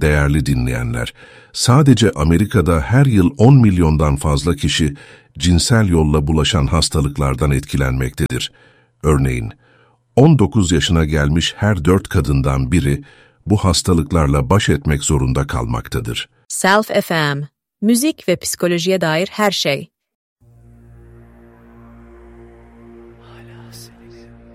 Değerli dinleyenler, sadece Amerika'da her yıl 10 milyondan fazla kişi cinsel yolla bulaşan hastalıklardan etkilenmektedir. Örneğin, 19 yaşına gelmiş her 4 kadından biri bu hastalıklarla baş etmek zorunda kalmaktadır. Self FM, müzik ve psikolojiye dair her şey.